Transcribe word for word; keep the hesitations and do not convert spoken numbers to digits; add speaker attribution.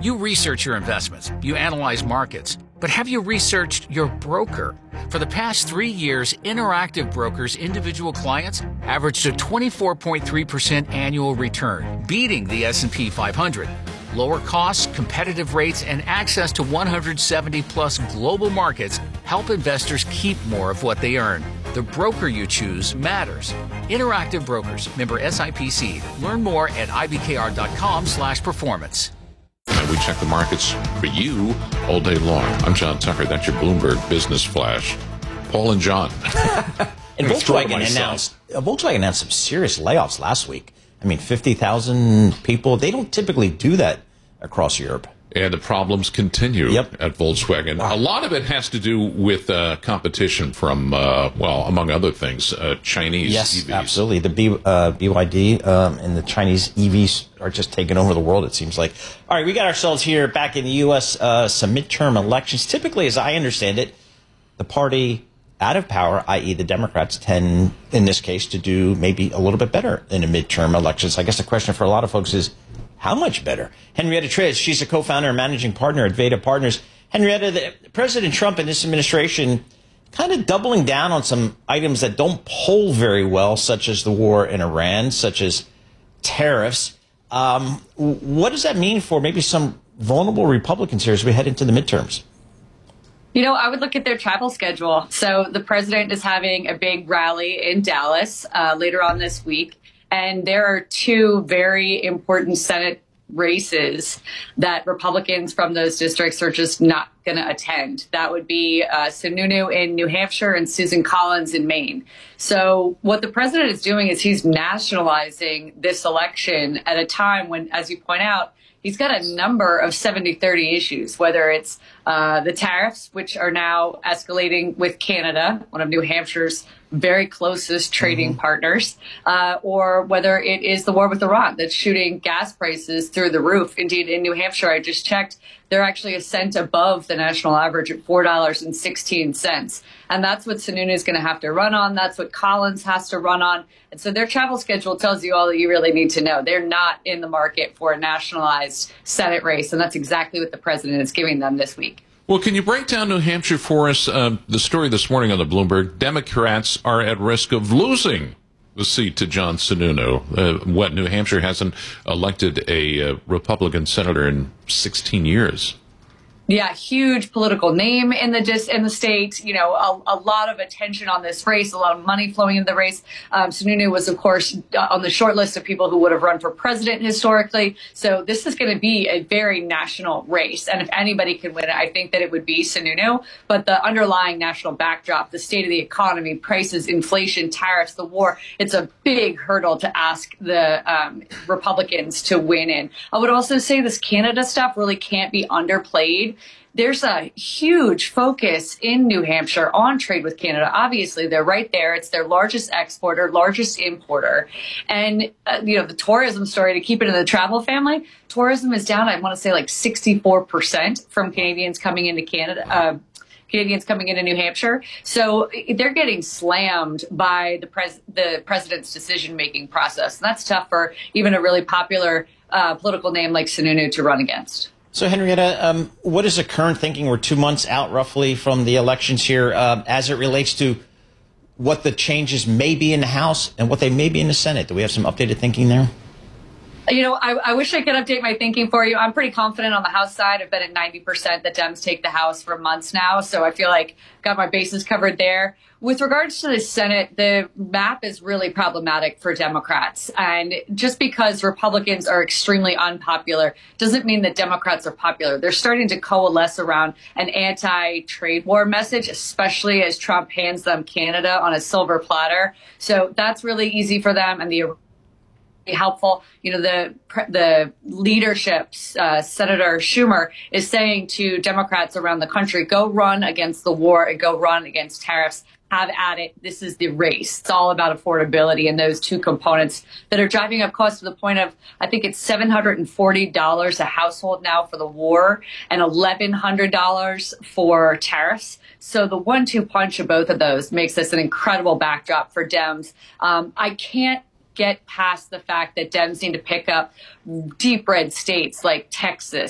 Speaker 1: You research your investments, you analyze markets, but have you researched your broker? For the past three years, Interactive Brokers' individual clients averaged a twenty-four point three percent annual return, beating the S and P five hundred. Lower costs, competitive rates, and access to one hundred seventy plus global markets help investors keep more of what they earn. The broker you choose matters. Interactive Brokers, member S I P C. Learn more at ibkr.com slash performance.
Speaker 2: And we check the markets for you all day long. I'm John Tucker. That's your Bloomberg Business Flash. Paul and John.
Speaker 3: And Volkswagen announced, uh, Volkswagen announced some serious layoffs last week. I mean, fifty thousand people. They don't typically do that across Europe.
Speaker 2: And the problems continue
Speaker 3: yep.
Speaker 2: at Volkswagen.
Speaker 3: Wow.
Speaker 2: A lot of it has to do with uh, competition from, uh, well, among other things, uh, Chinese
Speaker 3: yes,
Speaker 2: E Vs.
Speaker 3: Yes, absolutely. The B, uh, B Y D um, and the Chinese E Vs are just taking over the world, it seems like. All right, we got ourselves here back in the U S, uh, some midterm elections. Typically, as I understand it, the party out of power, that is the Democrats, tend, in this case, to do maybe a little bit better in the midterm elections. I guess the question for a lot of folks is, how much better? Henrietta Triz, she's a co-founder and managing partner at Veda Partners. Henrietta, the, President Trump and this administration kind of doubling down on some items that don't poll very well, such as the war in Iran, such as tariffs. Um, what does that mean for maybe some vulnerable Republicans here as we head into the midterms?
Speaker 4: You know, I would look at their travel schedule. So the president is having a big rally in Dallas uh, later on this week. And there are two very important Senate races that Republicans from those districts are just not going to attend. That would be uh, Sununu in New Hampshire and Susan Collins in Maine. So what the president is doing is he's nationalizing this election at a time when, as you point out, he's got a number of seventy thirty issues, whether it's uh, the tariffs, which are now escalating with Canada, one of New Hampshire's very closest trading mm-hmm. partners, uh, or whether it is the war with Iran that's shooting gas prices through the roof. Indeed, in New Hampshire, I just checked, they're actually a cent above the national average at four dollars and sixteen cents. And that's what Sununu is going to have to run on. That's what Collins has to run on. And so their travel schedule tells you all that you really need to know. They're not in the market for a nationalized Senate race. And that's exactly what the president is giving them this week.
Speaker 2: Well, can you break down New Hampshire for us? Uh, the story this morning on the Bloomberg, Democrats are at risk of losing the seat to John Sununu. Uh, what, New Hampshire hasn't elected a uh, Republican senator in sixteen years.
Speaker 4: Yeah, huge political name in the dis- in the state. You know, a, a lot of attention on this race, a lot of money flowing in the race. Um, Sununu was, of course, on the short list of people who would have run for president historically. So this is going to be a very national race. And if anybody can win it, I think that it would be Sununu. But the underlying national backdrop, the state of the economy, prices, inflation, tariffs, the war, it's a big hurdle to ask the um, Republicans to win in. I would also say this Canada stuff really can't be underplayed. There's a huge focus in New Hampshire on trade with Canada. Obviously, they're right there. It's their largest exporter, largest importer. And, uh, you know, the tourism story, to keep it in the travel family, tourism is down, I want to say like sixty-four percent from Canadians coming into Canada, uh, Canadians coming into New Hampshire. So they're getting slammed by the, pres- the president's decision-making process. And that's tough for even a really popular uh, political name like Sununu to run against.
Speaker 3: So, Henrietta, um, what is the current thinking? We're two months out roughly from the elections here uh, as it relates to what the changes may be in the House and what they may be in the Senate. Do we have some updated thinking there?
Speaker 4: You know, I, I wish I could update my thinking for you. I'm pretty confident on the House side. I've been at ninety percent that Dems take the House for months now. So I feel like got my bases covered there. With regards to the Senate, the map is really problematic for Democrats. And just because Republicans are extremely unpopular doesn't mean that Democrats are popular. They're starting to coalesce around an anti-trade war message, especially as Trump hands them Canada on a silver platter. So that's really easy for them. And the helpful. You know, the the leadership, uh, Senator Schumer is saying to Democrats around the country, go run against the war and go run against tariffs. Have at it. This is the race. It's all about affordability and those two components that are driving up costs to the point of, I think it's seven hundred forty dollars a household now for the war and eleven hundred dollars for tariffs. So the one two punch of both of those makes this an incredible backdrop for Dems. Um, I can't get past the fact that Dems need to pick up deep red states like Texas,